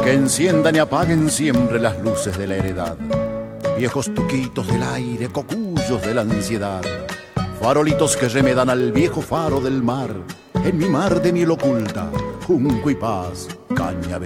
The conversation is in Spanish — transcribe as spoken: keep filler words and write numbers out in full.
que enciendan y apaguen siempre las luces de la heredad. Viejos tuquitos del aire, cocuyos de la ansiedad, farolitos que remedan al viejo faro del mar. En mi mar de miel oculta, junco y paz, cañaveral.